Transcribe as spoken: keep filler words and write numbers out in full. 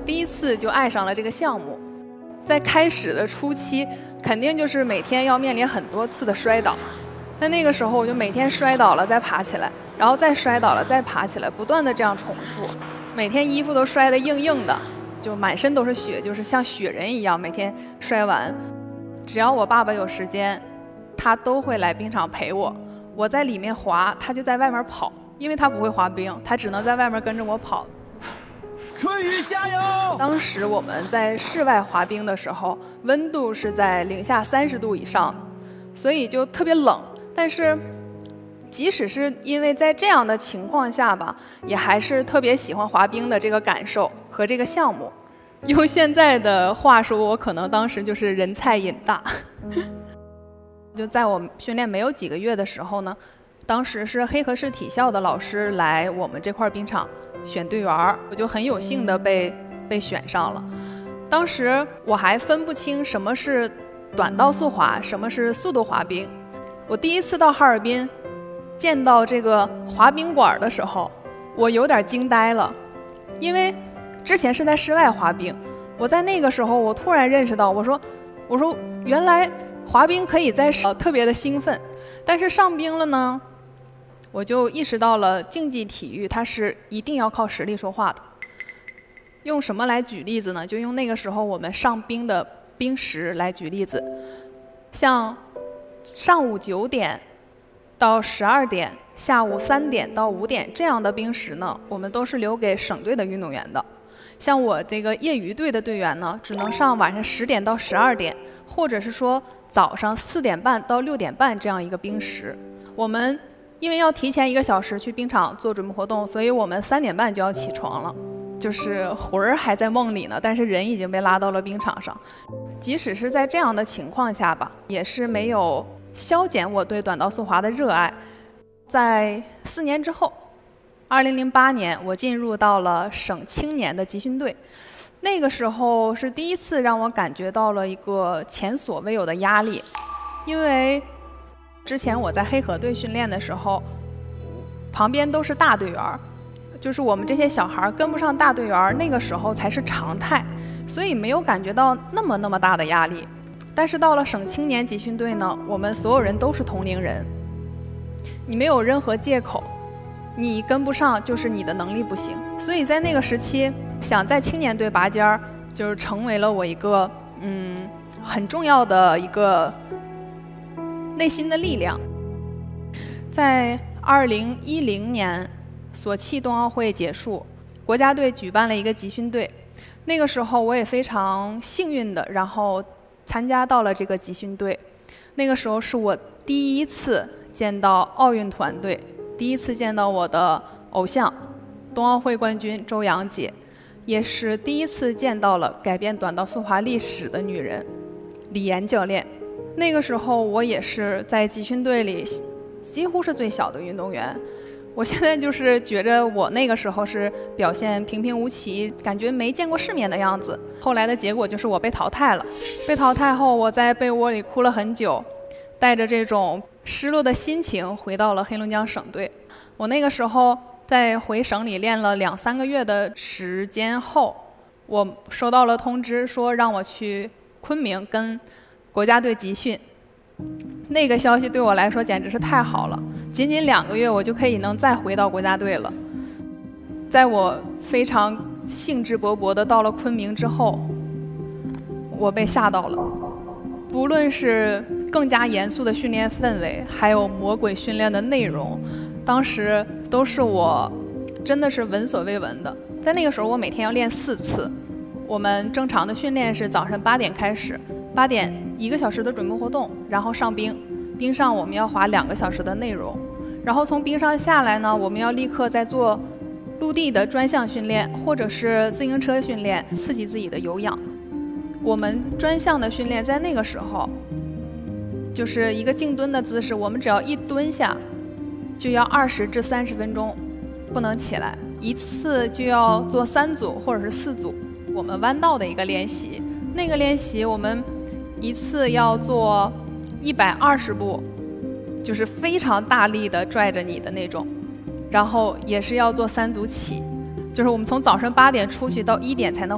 第一次就爱上了这个项目。在开始的初期，肯定就是每天要面临很多次的摔倒。在那个时候，我就每天摔倒了再爬起来，然后再摔倒了再爬起来，不断的这样重复。每天衣服都摔得硬硬的，就满身都是血，就是像雪人一样，每天摔完。只要我爸爸有时间，他都会来冰场陪我。我在里面滑，他就在外面跑，因为他不会滑冰，他只能在外面跟着我跑。 春雨加油！ 当时我们在室外滑冰的时候，温度是在零下三十度以上，所以就特别冷。但是，即使是因为在这样的情况下吧，也还是特别喜欢滑冰的这个感受和这个项目。用现在的话说，我可能当时就是人菜瘾大。就在我训练没有几个月的时候呢，当时是黑河市体校的老师来我们这块冰场选队员，我就很有幸的被被选上了。当时我还分不清什么是短道速滑，什么是速度滑冰。我第一次到哈尔滨见到这个滑冰馆的时候，我有点惊呆了，因为之前是在室外滑冰。我在那个时候，我突然认识到，我说，我说原来滑冰可以在呃特别的兴奋，但是上冰了呢，我就意识到了竞技体育它是一定要靠实力说话的。用什么来举例子呢？就用那个时候我们上冰的冰石来举例子。像上午九点到十二点，下午三点到五点这样的冰石呢，我们都是留给省队的运动员的。像我这个业余队的队员呢，只能上晚上十点到十二点，或者是说早上四点半到六点半这样一个冰石。我们因为要提前一个小时去冰场做准备活动，所以我们三点半就要起床了，就是魂儿还在梦里呢，但是人已经被拉到了冰场上。即使是在这样的情况下吧，也是没有消减我对短道速滑的热爱。在四年之后，二零零八年，我进入到了省青年的集训队。那个时候是第一次让我感觉到了一个前所未有的压力，因为之前我在黑河队训练的时候，旁边都是大队员，就是我们这些小孩跟不上大队员，那个时候才是常态，所以没有感觉到那么那么大的压力。但是到了省青年集训队呢，我们所有人都是同龄人，你没有任何借口，你跟不上就是你的能力不行。所以在那个时期，想在青年队拔尖儿，就是成为了我一个嗯很重要的一个内心的力量。在二零一零年索契冬奥会结束，国家队举办了一个集训队，那个时候我也非常幸运的，然后参加到了这个集训队。那个时候是我第一次见到奥运团队，第一次见到我的偶像，冬奥会冠军周洋姐，也是第一次见到了改变短道速滑历史的女人李岩教练。那个时候我也是在集训队里几乎是最小的运动员，我现在就是觉着我那个时候是表现平平无奇，感觉没见过世面的样子。后来的结果就是我被淘汰了。被淘汰后，我在被窝里哭了很久，带着这种失落的心情回到了黑龙江省队。我那个时候在回省里练了两三个月的时间后，我收到了通知，说让我去昆明跟国家队集训。那个消息对我来说简直是太好了，仅仅两个月我就可以能再回到国家队了。在我非常兴致勃勃的到了昆明之后，我被吓到了。不论是更加严肃的训练氛围，还有魔鬼训练的内容，当时都是我真的是闻所未闻的。在那个时候，我每天要练四次。我们正常的训练是早上八点开始，八点一个小时的准备活动，然后上冰，冰上我们要滑两个小时的内容，然后从冰上下来呢，我们要立刻再做陆地的专项训练，或者是自行车训练，刺激自己的有氧。我们专项的训练在那个时候就是一个静蹲的姿势，我们只要一蹲下就要二十至三十分钟不能起来，一次就要做三组或者是四组。我们弯道的一个练习，那个练习我们一次要做一百二十步，就是非常大力的拽着你的那种，然后也是要做三组起，就是我们从早上八点出去到一点才能